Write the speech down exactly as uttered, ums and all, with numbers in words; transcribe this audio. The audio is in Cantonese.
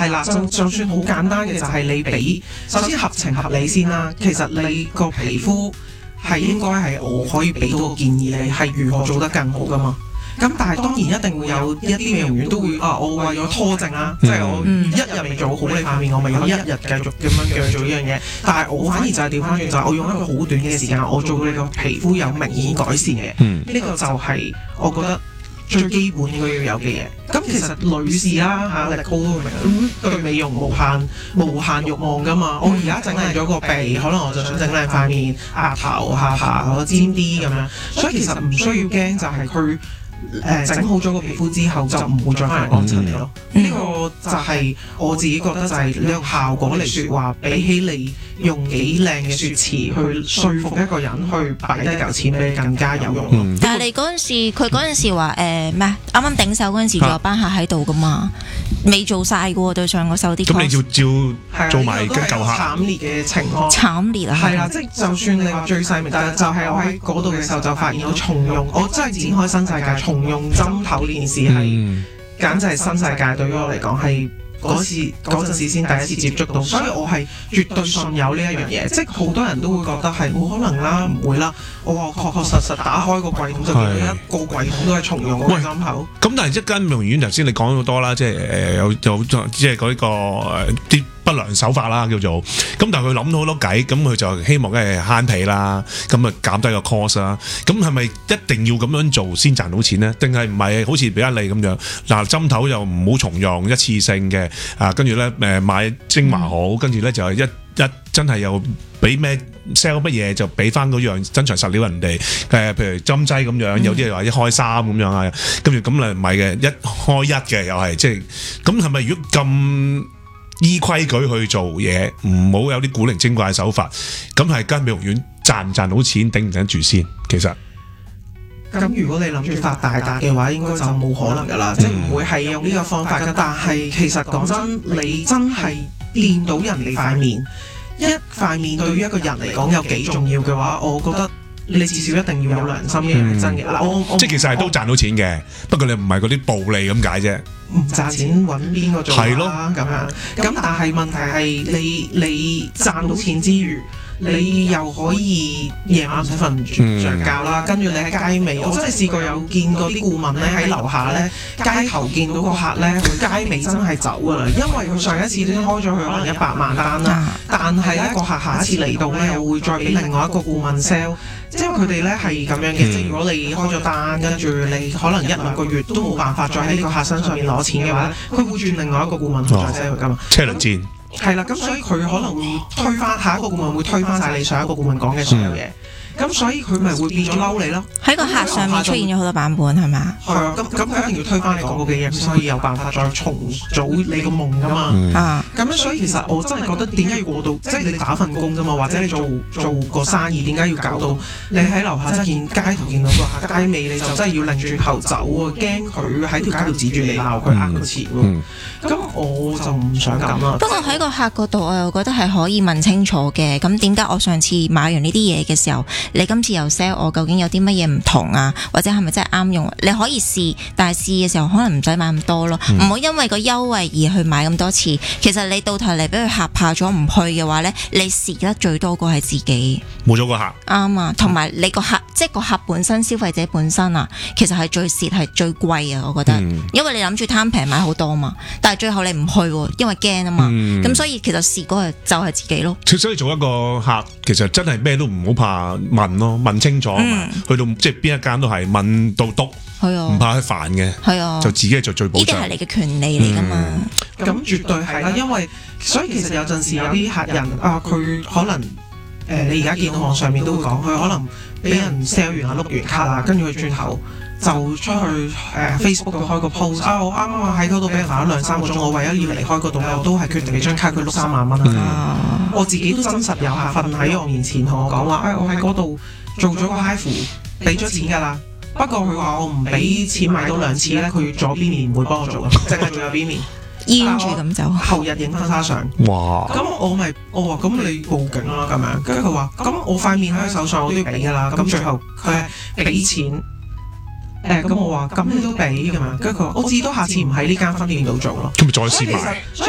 係啦，就就算好簡單嘅就係你俾，首先合情合理先啦。其實你個皮膚係應該係我可以俾到個建議你係如何做得更好噶嘛。咁但係當然一定會有一啲美容院都會啊，我為咗拖症啦，即係我一日未做好你塊面，我咪要一日繼續咁樣繼續做呢樣嘢。但係我反而就係調翻轉，就係我用一個好短嘅時間，我做到你個皮膚有明顯改善嘅。呢個就係我覺得最基本應該要有嘅嘢。咁其實女士啦嚇，力高都會明，咁對美容無限無限慾望噶嘛。我而家整靚咗個鼻，可能我就想整靚塊面、額頭、下巴我尖啲咁樣。所以其實唔需要驚，就係佢。誒整、呃、好咗個皮膚之後就唔會再翻嚟幫襯你咯，呢、嗯、個就係我自己覺得就係你用效果嚟説話，比起你用幾靚嘅説詞去説服一個人去擺低嚿錢俾你更加有用。嗯、 但係你嗰陣時，佢嗰陣時話誒咩？啱啱頂手嗰陣時仲有班客喺度噶嘛，未做晒嘅喎對上個手啲。咁你要照做埋跟舊客。 慘烈嘅情況。慘烈啊！ 係啦，即係就算你話最細微，但係就係我喺嗰度嘅時候就發現我重用，我真係展開新世界。重用針頭呢件事係、嗯、簡直係新世界，對於我嚟講係嗰次嗰陣時先第一次接觸到，所以我係絕對信有呢一樣嘢。即係好多人都會覺得係冇可能啦，唔會啦。我話確確實實打開個櫃桶就見到一個櫃桶都係重用嗰個針頭。 咁但係一間美容院頭先你講咗好多啦，即係誒有有即係嗰個誒啲不良手法啦叫做。咁但係佢諗到好多計，咁佢就希望梗係慳皮啦，咁啊減低個 cost 啦。咁係咪一定要咁樣做先賺到錢呢？定係唔係好似比一利咁樣？嗱，針頭又唔好重用，一次性嘅啊，跟住咧誒買精華好，跟住咧就係一一真係又俾咩 sell 乜嘢就俾翻嗰樣真材實料人哋誒，譬如針劑咁樣，有啲人話一開三咁樣啊，跟住咁嚟唔係嘅，一開一嘅又係即係咁係咪？如果咁依規矩去做嘢，唔好有啲古靈精怪嘅手法，咁係間美容院賺唔賺到錢，頂唔頂得住先？其實咁如果你諗住發大達嘅話，應該就冇可能噶啦，嗯、即係唔會係用呢個方法噶。但係其實講真，你真係練到人哋塊面，一塊面對於一個人嚟講有幾重要嘅話，我覺得你至少一定要有良心嘅係、嗯、真嘅。嗱，我即係其實係都賺到錢嘅，不過你唔係嗰啲暴利咁解啫。 唔賺錢揾邊個做啦？咁樣咁，但係問題係你你賺到錢之餘，你又可以夜晚唔使瞓着覺啦，跟住你喺街尾，我真係試過有見過啲顧問咧喺樓下咧街頭見到個客咧，佢街尾真係走噶啦，因為佢上一次已經開咗佢可能一百萬單啦，但係咧個客下一次嚟到咧又會再俾另外一個顧問 sell，即係佢哋咧係咁樣嘅，即係如果你開咗單，跟住你可能一兩個月都冇辦法再喺呢個客身上面攞錢嘅話咧，佢會轉另外一個顧問去再 sell 佢噶嘛， 車輪戰。 係啦，咁所以佢可能會推翻下一個顧問，會推翻晒你上一個顧問講嘅所有嘢。咁、嗯、所以佢咪會變咗嬲你咯？喺個客上面出現咗好多版本係咪？ 係啊，咁咁佢一定要推翻你講過嘅嘢，所以有辦法再重組你個夢噶嘛。嗯、啊，咁樣所以其實我真係覺得點解要過到，即係你打份工啫嘛，或者你做做個生意，點解要搞到你喺樓下真係見街頭見到個客街尾，你就真係要擰轉頭走喎，驚佢喺條街度指住你鬧佢呃佢錢喎。嗯咁我就唔想咁啦。 不過喺個客嗰度，我又覺得係可以問清楚嘅。咁點解我上次買完呢啲嘢嘅時候，你今次又 sell 我，究竟有啲乜嘢唔同啊？或者係咪真係啱用？你可以試，但係試嘅時候可能唔使買咁多咯。唔好、嗯、因為個優惠而去買咁多次。其實你到頭嚟俾佢嚇怕咗唔去嘅話咧，你蝕得最多個係自己。 冇咗個客。啱啊，同埋你個客，即係個客本身，消費者本身啊，其實係最蝕係最貴啊！我覺得，嗯、因為你諗住貪平買好多嘛，但係最後你唔去，因為驚啊嘛，咁、嗯、所以其實試嗰個就係自己咯。 所以做一個客，其實真係咩都唔好怕問咯，問清楚，嗯、去到即係邊一間都係問到篤，係啊，唔怕佢煩嘅，係啊，就自己做最保障。呢啲係你嘅權利嚟噶嘛，咁、 嗯、絕對係啦，因為所以其實有陣時有啲客人啊，佢可能誒、呃，你而家見到網上面都會講，佢可能俾人 sell 完啊，碌完卡啊，跟住佢轉頭。就出去誒、呃、Facebook 度開個 post 啊！我啱啱喺嗰度俾人煩咗兩三個鐘，我為咗要離開嗰度咧，我都係決定你張卡佢碌三萬蚊啦。嗯、我自己都真實有客瞓喺我面前同我講話，誒、哎、我喺嗰度做咗個 high 符，俾咗錢㗎啦。不過佢話我唔俾錢買到兩次咧，佢左邊面唔會幫我做嘅，淨係做右邊面。 煙住咁走。 後日影婚紗相。哇！咁我咪我話咁你報警啦咁樣，跟住佢話咁我塊面喺佢手上，我都要俾㗎啦。咁最後佢係俾錢。誒咁、呃、我話咁你都俾㗎嘛，跟住佢話我至多下次唔喺呢間分店度做咯。 咁咪再試埋。